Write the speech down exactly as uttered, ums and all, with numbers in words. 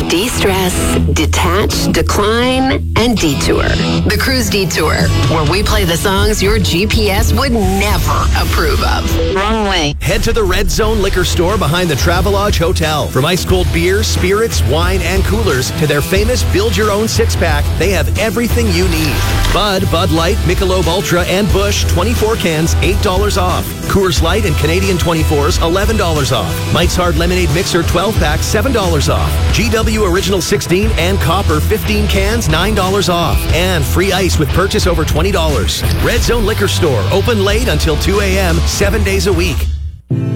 De-stress, detach, decline, and detour. The Cruise Detour, where we play the songs your G P S would never approve of. Wrong way. Head to the Red Zone Liquor Store behind the Travelodge Hotel. From ice-cold beer, spirits, wine, and coolers to their famous build-your-own six-pack, they have everything you need. Bud, Bud Light, Michelob Ultra, and Busch, twenty-four cans, eight dollars off. Coors Light and Canadian twenty-fours, eleven dollars off. Mike's Hard Lemonade Mixer twelve-pack, seven dollars off. G W Original sixteen and Copper fifteen cans, nine dollars off. And free ice with purchase over twenty dollars. Red Zone Liquor Store, open late until two a.m., seven days a week.